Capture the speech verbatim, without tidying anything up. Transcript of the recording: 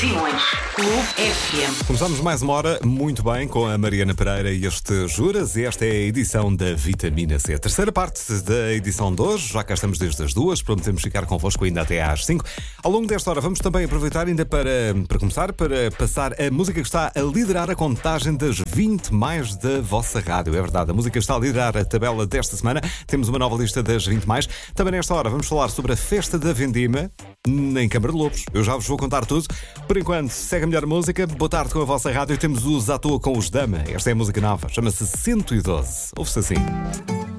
Simões, Clube F M. Começamos mais uma hora muito bem com a Mariana Pereira e este Juras, e esta é a edição da Vitamina C. A terceira parte da edição de hoje, já cá estamos desde as duas, prometemos ficar convosco ainda até às cinco. Ao longo desta hora vamos também aproveitar ainda para, para começar, para passar a música que está a liderar a contagem das vinte mais da vossa rádio. É verdade, a música que está a liderar a tabela desta semana. Temos uma nova lista das vinte mais. Também nesta hora vamos falar sobre a festa da Vindima em Câmara de Lobos. Eu já vos vou contar tudo. Por enquanto, segue a melhor música. Boa tarde com a vossa rádio. Temos os À Toa com os Dama. Esta é a música nova. Chama-se cento e doze. Ouve-se assim.